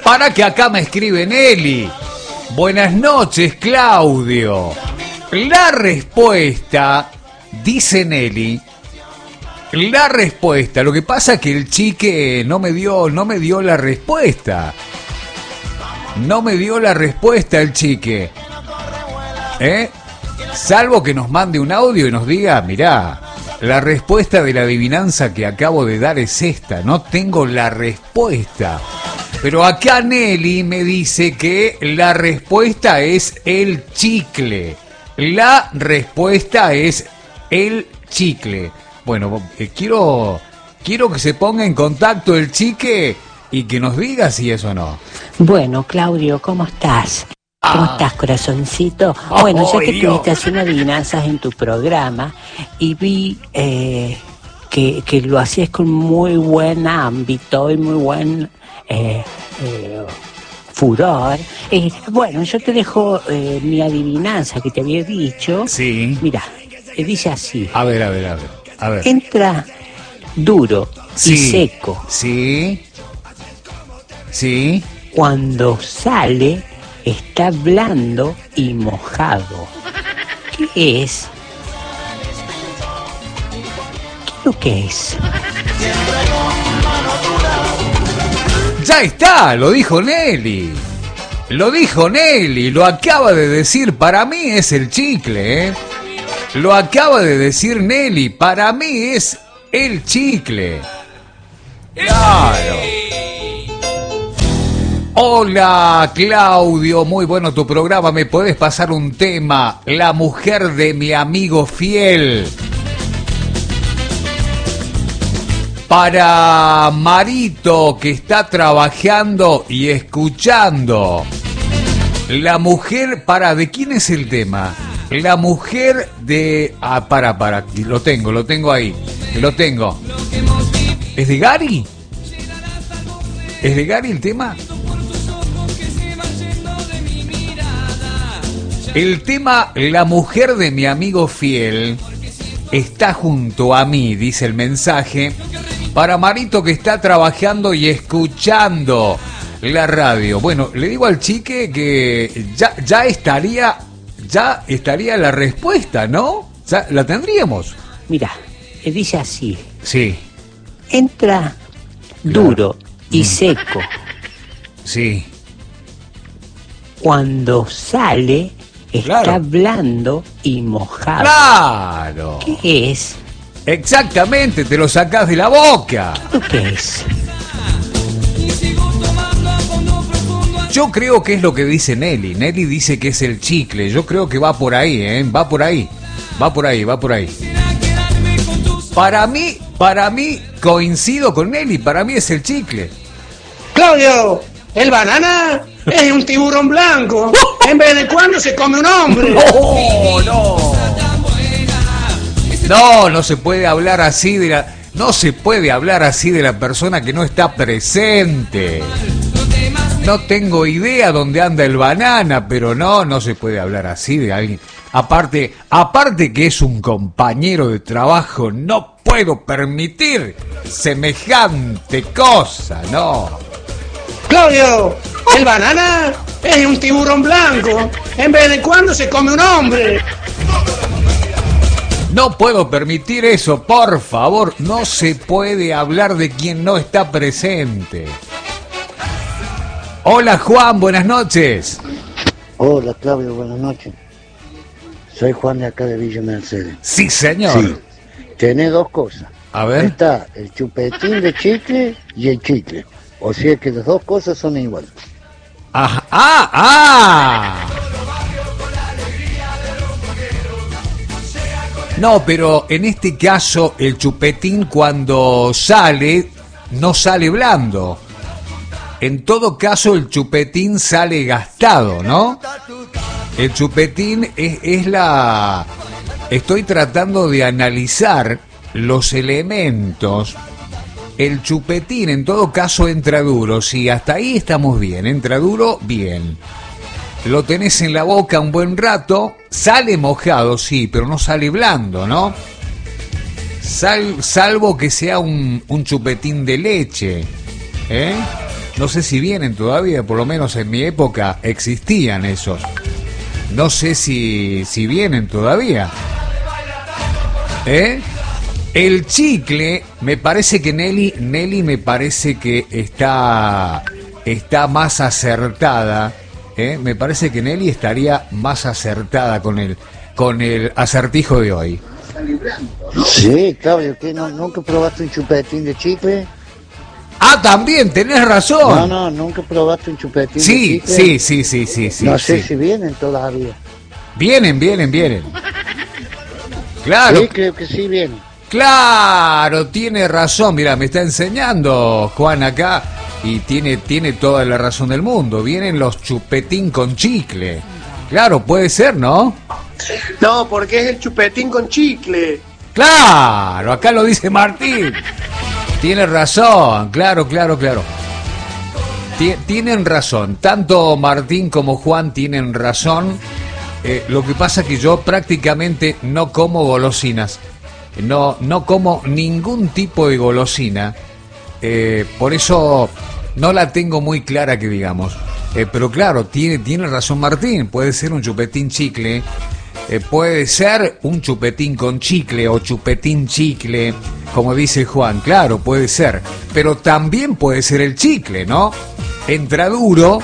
Para que acá me escribe Nelly. Buenas noches, Claudio. La respuesta, dice Nelly, la respuesta, lo que pasa es que el chique no me dio la respuesta. No me dio la respuesta el chique. Salvo que nos mande un audio y nos diga, mirá, la respuesta de la adivinanza que acabo de dar es esta, no tengo la respuesta. Pero acá Nelly me dice que la respuesta es el chicle. La respuesta es el chicle. Bueno, quiero que se ponga en contacto el chique y que nos diga si es o no. Bueno, Claudio, ¿cómo estás? ¿Cómo estás, corazoncito? Bueno, ya que tuviste haciendo adivinanzas en tu programa y vi que lo hacías con muy buen ámbito y muy buen furor. Bueno, yo te dejo mi adivinanza que te había dicho. Sí. Mira, dice así. A ver. Entra duro y seco. Sí. Sí. Cuando sale, está blando y mojado. ¿Qué es? ¿Qué es lo que es? Ya está, lo dijo Nelly. Lo acaba de decir, para mí es el chicle, Lo acaba de decir Nelly, para mí es el chicle. Claro. Hola, Claudio, muy bueno tu programa, ¿me puedes pasar un tema? La mujer de mi amigo fiel. Para Marito, que está trabajando y escuchando. La mujer, ¿de quién es el tema? La mujer de... lo tengo ahí. Lo tengo. ¿Es de Gary? ¿Es de Gary el tema? El tema, la mujer de mi amigo fiel, está junto a mí, dice el mensaje. Para Marito, que está trabajando y escuchando la radio. Bueno, le digo al chique que ya estaría la respuesta, ¿no? Ya la tendríamos. Mira, dice así. Sí. Entra duro y seco. Sí. Cuando sale, está blando y mojado. ¡Claro! ¿Qué es? Exactamente, te lo sacás de la boca. ¿Qué es? Yo creo que es lo que dice Nelly. Nelly dice que es el chicle. Yo creo que va por ahí, Va por ahí. Para mí, coincido con Nelly. Para mí es el chicle. Claudio, el banana es un tiburón blanco. En vez de cuando se come un hombre. No se puede hablar así de la... No se puede hablar así de la persona que no está presente. No tengo idea dónde anda el banana, pero no se puede hablar así de alguien. Aparte que es un compañero de trabajo, no puedo permitir semejante cosa, no. Claudio, el banana es un tiburón blanco. En vez de cuando se come un hombre. No puedo permitir eso, por favor. No se puede hablar de quien no está presente. Hola Juan, buenas noches. Hola Claudio, buenas noches. Soy Juan de acá de Villa Mercedes. Sí, señor. Sí. Tenés dos cosas. A ver. Está el chupetín de chicle y el chicle. O sea que las dos cosas son iguales. No, pero en este caso el chupetín cuando sale, no sale blando. En todo caso el chupetín sale gastado, ¿no? El chupetín es la... Estoy tratando de analizar los elementos. El chupetín en todo caso entra duro, sí, hasta ahí estamos bien, entra duro, bien. Lo tenés en la boca un buen rato, sale mojado, sí, pero no sale blando, ¿no? Salvo que sea un chupetín de leche, No sé si vienen todavía, por lo menos en mi época existían esos. No sé si vienen todavía. El chicle, me parece que Nelly me parece que está más acertada. Me parece que Nelly estaría más acertada con el acertijo de hoy. Sí, Claudio, ¿qué? ¿Nunca probaste un chupetín de chicle? Ah, también, tenés razón. No, nunca probaste un chupetín de chicle. Sí. No sé si vienen todavía. Vienen. Claro. Sí, creo que sí vienen. Claro, tiene razón. Mira, me está enseñando Juan acá y tiene toda la razón del mundo. Vienen los chupetín con chicle. Claro, puede ser, ¿no? No, porque es el chupetín con chicle. Claro, acá lo dice Martín. Tiene razón, claro. Tienen razón. Tanto Martín como Juan tienen razón. Lo que pasa es que yo prácticamente no como golosinas. No como ningún tipo de golosina. Por eso no la tengo muy clara que digamos. Pero claro, tiene razón Martín. Puede ser un chupetín chicle. Puede ser un chupetín con chicle o chupetín chicle, como dice Juan. Claro, puede ser. Pero también puede ser el chicle, ¿no? Entra duro.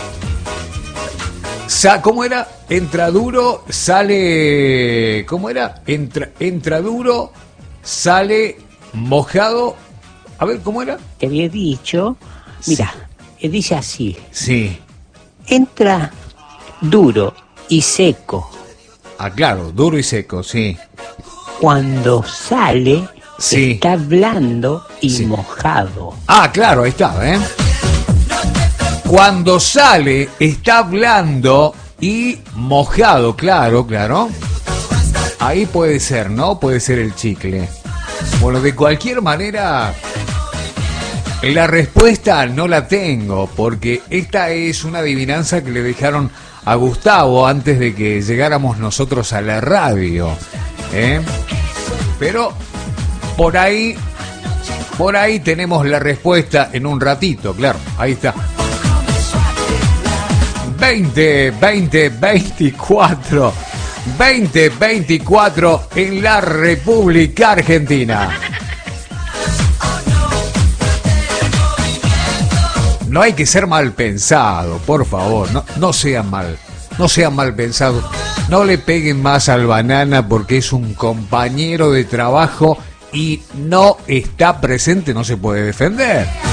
¿Cómo era? Entra duro, sale... ¿Cómo era? Entra duro, sale mojado. A ver, ¿cómo era? Te había dicho, mira, dice así. Sí. Entra duro y seco. Ah, claro, duro y seco, sí. Cuando sale, sí, está blando y sí, mojado. Ah, claro, ahí está, Cuando sale, está blando y mojado, claro. Ahí puede ser, ¿no? Puede ser el chicle. Bueno, de cualquier manera, la respuesta no la tengo, porque esta es una adivinanza que le dejaron a Gustavo antes de que llegáramos nosotros a la radio, Pero por ahí tenemos la respuesta en un ratito, claro, ahí está. 2024 en la República Argentina. No hay que ser mal pensado, por favor, no sean mal pensados. No le peguen más al banana porque es un compañero de trabajo y no está presente, no se puede defender.